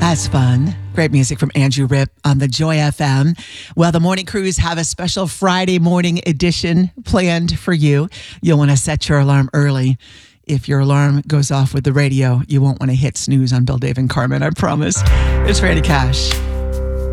That's fun. Great music from Andrew Ripp on the Joy FM. Well, the Morning Crews have a special Friday morning edition planned for you. You'll want to set your alarm early. If your alarm goes off with the radio, you won't want to hit snooze on Bill, Dave, and Carmen, I promise. It's Randy Cash.